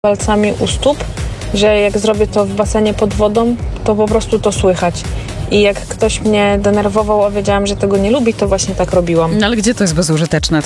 palcami u stóp, że jak zrobię to w basenie pod wodą, to po prostu to słychać. I jak ktoś mnie denerwował, a wiedziałam, że tego nie lubi, to właśnie tak robiłam. No ale gdzie to jest bezużyteczne?